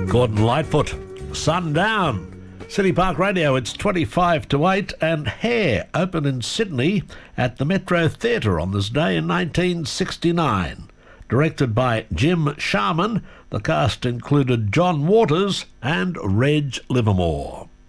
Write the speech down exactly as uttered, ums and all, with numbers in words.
Gordon Lightfoot. Sundown. City Park Radio, it's twenty-five to eight, and Hair opened in Sydney at the Metro Theatre on this day in nineteen sixty-nine. Directed by Jim Sharman, the cast included John Waters and Reg Livermore.